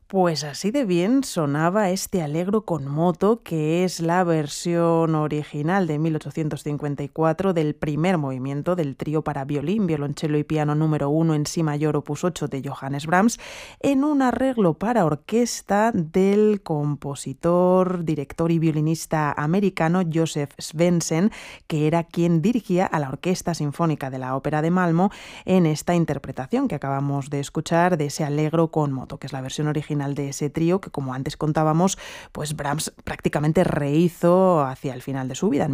Pues así de bien sonaba este Allegro con moto, que es la versión original de 1854 del primer movimiento del trío para violín, violonchelo y piano número 1 en si mayor opus 8 de Johannes Brahms, en un arreglo para orquesta del compositor, director y violinista americano Joseph Svendsen, que era quien dirigía a la Orquesta Sinfónica de la Ópera de Malmö en esta interpretación que acabamos de escuchar de ese Allegro con moto, que es la versión original de ese trío que, como antes contábamos, pues Brahms prácticamente rehizo hacia el final de su vida, en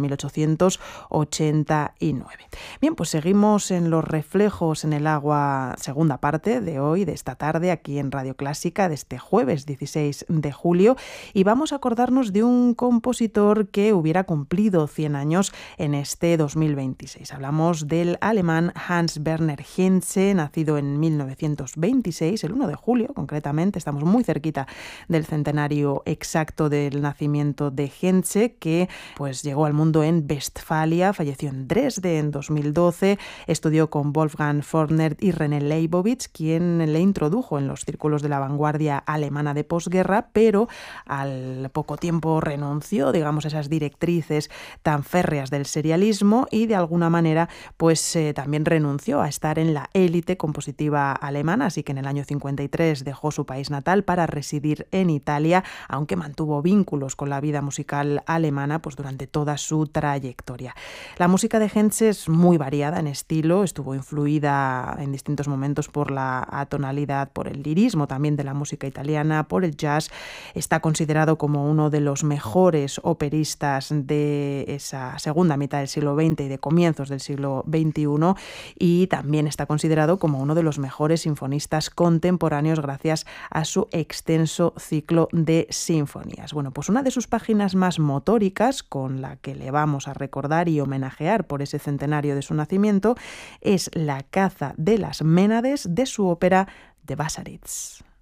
1889. Bien, pues seguimos en los reflejos en el agua, segunda parte de hoy, de esta tarde, aquí en Radio Clásica, de este jueves 16 de julio, y vamos a acordarnos de un compositor que hubiera cumplido 100 años en este 2026. Hablamos del alemán Hans Werner Henze, nacido en 1926, el 1 de julio concretamente. Estamos muy cerquita del centenario exacto del nacimiento de Henze, que pues llegó al mundo en Westfalia, falleció en Dresde en 2012, estudió con Wolfgang Fortner y René Leibowitz, quien le introdujo en los círculos de la vanguardia alemana de posguerra, pero al poco tiempo renunció, digamos, a esas directrices tan férreas del serialismo y de alguna manera pues también renunció a estar en la élite compositiva alemana, así que en el año 53 dejó su país natal para residir en Italia, aunque mantuvo vínculos con la vida musical alemana pues durante toda su trayectoria. La música de Henze es muy variada en estilo, estuvo influida en distintos momentos por la atonalidad, por el lirismo también de la música italiana, por el jazz. Está considerado como uno de los mejores operistas de esa segunda mitad del siglo XX y de comienzos del siglo XXI, y también está considerado como uno de los mejores sinfonistas contemporáneos gracias a su extenso ciclo de sinfonías. Bueno, pues una de sus páginas más motóricas, con la que le vamos a recordar y homenajear por ese centenario de su nacimiento, es La caza de las Ménades de su ópera The Bassaridts.